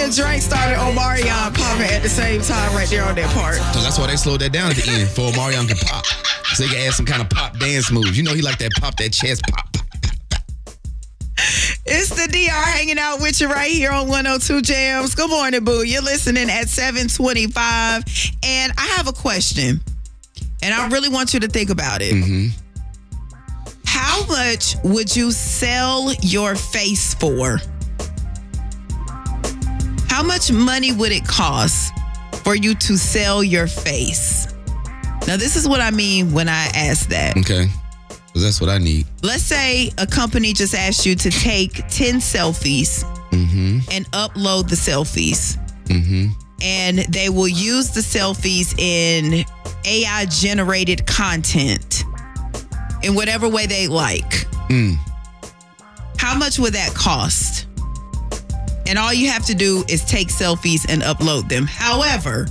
and Drake started Omarion popping at the same time right there on that part. So that's why they slowed that down at the end, for Omarion can pop. So they can add some kind of pop dance moves. You know he like that pop, that chest pop. It's the DR hanging out with you right here on 102 Jams. Good morning, boo. You're listening at 7:25. And I have a question. And I really want you to think about it. Mm-hmm. How much would you sell your face for? How much money would it cost for you to sell your face? Now, this is what I mean when I ask that. Okay. Because that's what I need. Let's say a company just asked you to take 10 selfies and upload the selfies. And they will use the selfies in AI-generated content in whatever way they like. How much would that cost? And all you have to do is take selfies and upload them. However,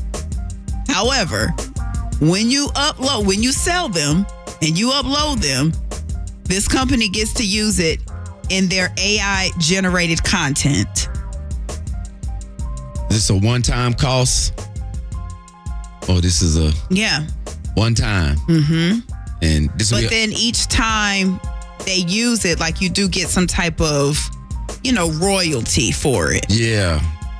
when you sell them and you upload them, this company gets to use it in their AI-generated content. Is this a one-time cost? Or this is a one time? And this will then each time they use it, like you do get some type of, royalty for it. Yeah.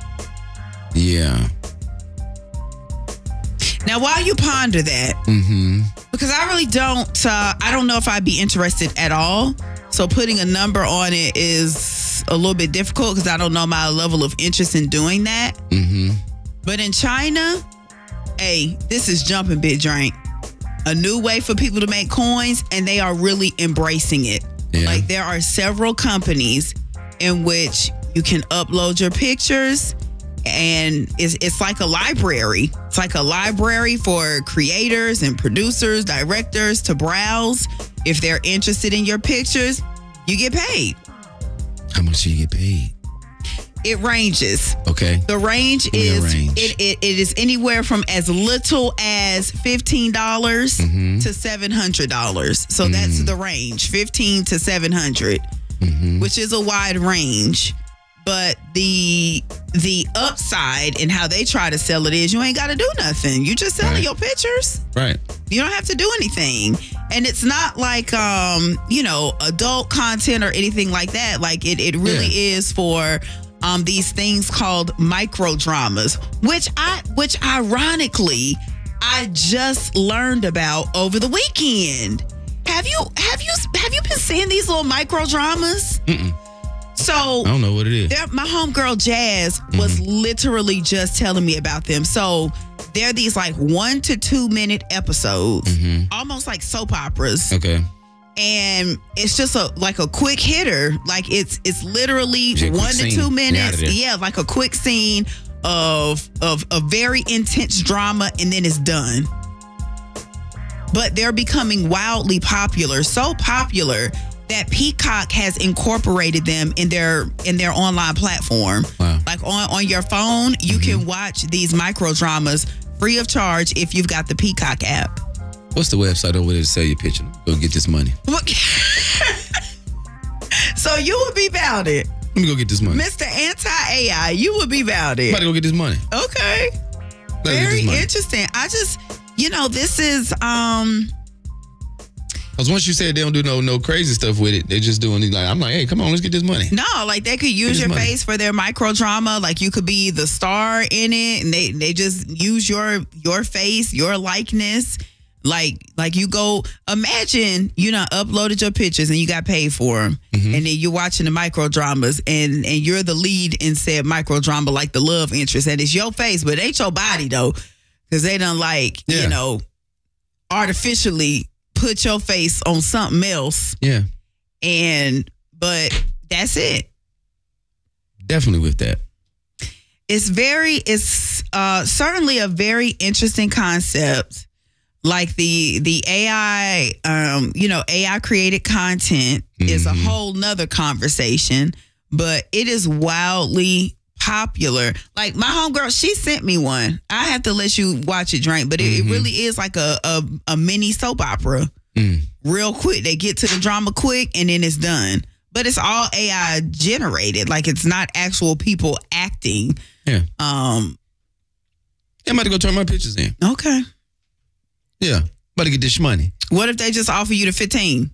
Now, while you ponder that, because I really I don't know if I'd be interested at all. So putting a number on it is a little bit difficult because I don't know my level of interest in doing that. But in China, hey, this is jumping big drink. A new way for people to make coins, and they are really embracing it. Yeah. Like there are several companies in which you can upload your pictures, and it's like a library. It's like a library for creators and producers, directors to browse. If they're interested in your pictures, you get paid. How much do you get paid? It ranges. Okay. The range is it is anywhere from as little as $15 to $700. So that's the range, $15 to $700, which is a wide range. But the upside in how they try to sell it is you ain't got to do nothing. You just selling your pictures. Right. You don't have to do anything. And it's not like, adult content or anything like that. Like it really is for these things called micro dramas, which ironically I just learned about over the weekend. Have you been seeing these little micro dramas? So I don't know what it is. My homegirl Jazz was literally just telling me about them. So they're these like 1 to 2 minute episodes, almost like soap operas. Okay. And it's just a quick hitter. Like it's literally 1 to 2 minutes. Yeah, like a quick scene of a very intense drama, and then it's done. But they're becoming wildly popular, so popular that Peacock has incorporated them in their online platform. Wow. Like on your phone, you can watch these micro dramas free of charge if you've got the Peacock app. What's the website over there to sell your picture? Go get this money. So you would be about it. Let me go get this money. Mr. Anti-AI, you would be about it. I'm about to go get this money. Okay. Very interesting. I just, this is... Because once you said they don't do no crazy stuff with it, they're just doing it I'm like, hey, come on, let's get this money. No, like they could use your face for their micro drama. Like you could be the star in it, and they just use your face, your likeness. Like you go, imagine you done uploaded your pictures and you got paid for them. And then you're watching the micro dramas and you're the lead in said micro drama, like the love interest. And it's your face, but it ain't your body though. Because they done artificially put your face on something else. Yeah. But that's it. Definitely with that. It's certainly a very interesting concept. Like the AI, AI created content is a whole nother conversation, but it is wildly popular. Like my homegirl, she sent me one. I have to let you watch it, Drink, but it really is like a mini soap opera. Real quick. They get to the drama quick and then it's done. But it's all AI generated. Like it's not actual people acting. Yeah. I'm about to go turn my pictures in. Okay. Yeah. About to get this money. What if they just offer you the 15?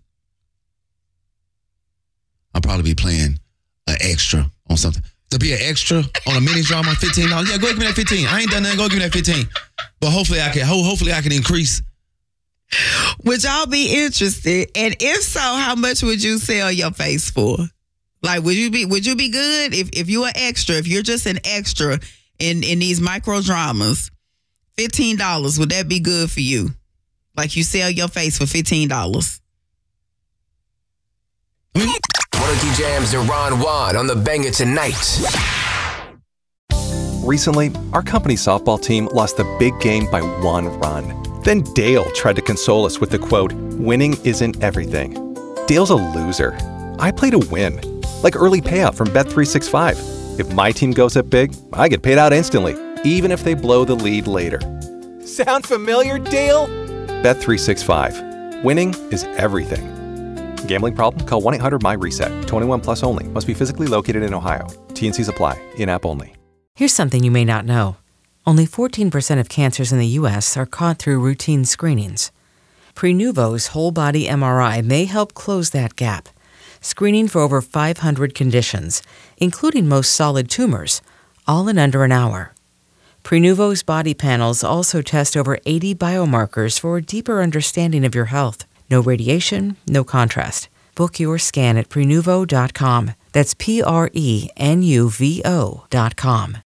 I'll probably be playing an extra on something. To be an extra on a mini drama, $15. Yeah, go give me that 15. I ain't done nothing. Go give me that 15. But hopefully I can increase. Would y'all be interested? And if so, how much would you sell your face for? Like, would you be good if you are extra? If you're just an extra in these micro dramas, $15, would that be good for you? Like, you sell your face for $15. 102 Jams and Ron Juan on the Banger Tonight. Recently, our company softball team lost the big game by 1 run. Then Dale tried to console us with the quote, "Winning isn't everything." Dale's a loser. I play to win. Like early payout from Bet365. If my team goes up big, I get paid out instantly, even if they blow the lead later. Sound familiar, Dale? Bet365. Winning is everything. Gambling problem? Call 1-800-MY-RESET. 21 plus only. Must be physically located in Ohio. T&Cs apply. In-app only. Here's something you may not know. Only 14% of cancers in the U.S. are caught through routine screenings. Prenuvo's whole-body MRI may help close that gap, screening for over 500 conditions, including most solid tumors, all in under an hour. Prenuvo's body panels also test over 80 biomarkers for a deeper understanding of your health. No radiation, no contrast. Book your scan at Prenuvo.com. That's Prenuvo.com.